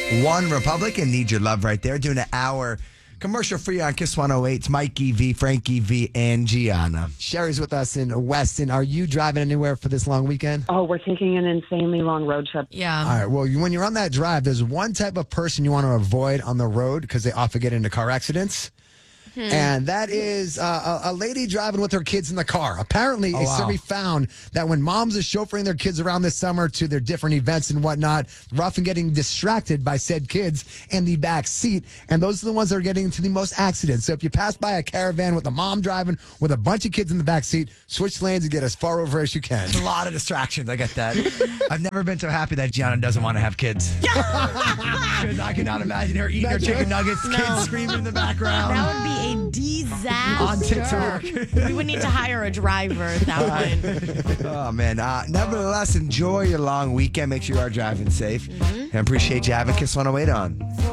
One Republic and Need Your Love right there. Doing an hour commercial free on Kiss 108. It's Mikey V, Frankie V, and Gianna. Sherry's with us in Weston. Are you driving anywhere for this long weekend? Oh, we're taking an insanely long road trip. Yeah. All right. Well, when you're on that drive, there's one type of person you want to avoid on the road because they often get into car accidents. And that is a lady driving with her kids in the car. Apparently, a survey found that when moms are chauffeuring their kids around this summer to their different events and whatnot, they're often getting distracted by said kids in the back seat. And those are the ones that are getting into the most accidents. So if you pass by a caravan with a mom driving with a bunch of kids in the back seat, switch lanes and get as far over as you can. It's a lot of distractions. I get that. I've never been so happy that Gianna doesn't want to have kids. I cannot imagine her eating her chicken nuggets, kids screaming in the background. That would be a disaster. On TikTok. We would need to hire a driver at that point. Oh, man. Nevertheless, enjoy your long weekend. Make sure you are driving safe. And appreciate you having Kiss 108 on.